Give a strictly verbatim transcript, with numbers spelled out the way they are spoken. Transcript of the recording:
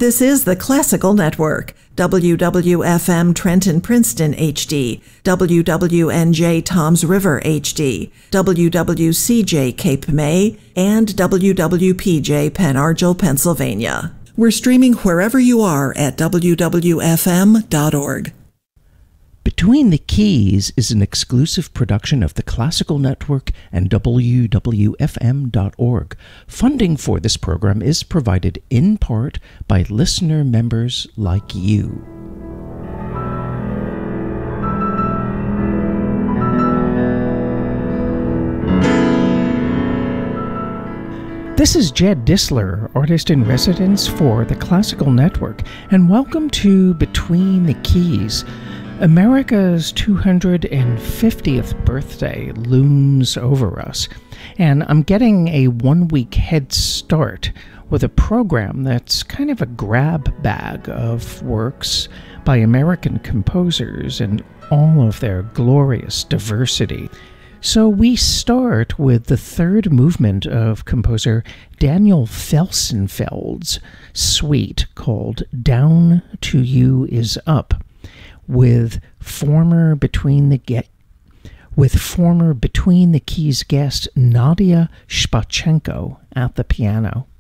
This is the Classical Network, W W F M Trenton Princeton H D, W W N J Toms River H D, W W C J Cape May, and W W P J Pen Argyl, Pennsylvania. We're streaming wherever you are at W W F M dot org. Between the Keys is an exclusive production of the Classical Network and W W F M dot org. Funding for this program is provided in part by listener members like you. This is Jed Disler, artist in residence for the Classical Network, and welcome to Between the Keys. America's two hundred fiftieth birthday looms over us, and I'm getting a one-week head start with a program that's kind of a grab bag of works by American composers and all of their glorious diversity. So we start with the third movement of composer Daniel Felsenfeld's suite called Down to You is Up, with former Between the Ge- with former Between the Keys guest Nadia Shpachenko at the piano.